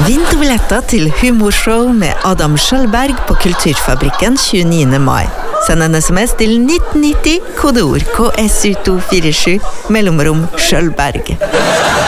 Vinn billetter til humorshow med Adam Schjølberg på Kulturfabrikken 29. mai. Send en sms til 1990, kodeord KSU247, mellomrom Schjølberg.